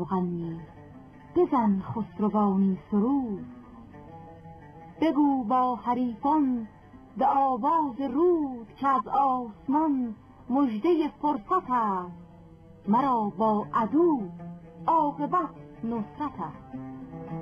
مغنی بزن خسروانی سرود. بگو با حریفان به آواز رود که از آسمان مژده فرصت است، مرا با عدو عاقبت نصرت است.